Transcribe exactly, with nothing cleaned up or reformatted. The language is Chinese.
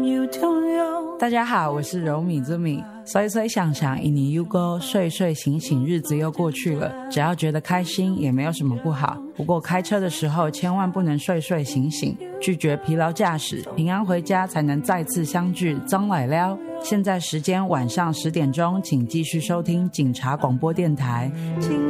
大家好，我是柔米之米，随随想想一年又过，睡睡醒醒日子又过去了，只要觉得开心也没有什么不好。不过开车的时候千万不能睡睡醒醒，拒绝疲劳驾驶，平安回家才能再次相聚。张来了，现在时间晚上十点钟，请继续收听警察广播电台。